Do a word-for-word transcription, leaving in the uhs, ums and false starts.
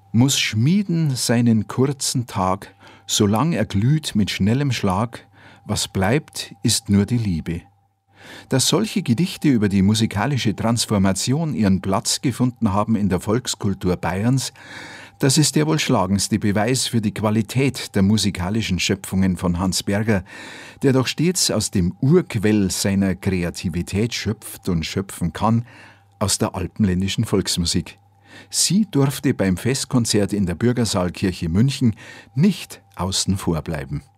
Muss schmieden seinen kurzen Tag, solang er glüht mit schnellem Schlag, was bleibt, ist nur die Liebe. Dass solche Gedichte über die musikalische Transformation ihren Platz gefunden haben in der Volkskultur Bayerns, das ist der wohl schlagendste Beweis für die Qualität der musikalischen Schöpfungen von Hans Berger, der doch stets aus dem Urquell seiner Kreativität schöpft und schöpfen kann, aus der alpenländischen Volksmusik. Sie durfte beim Festkonzert in der Bürgersaalkirche München nicht außen vor bleiben.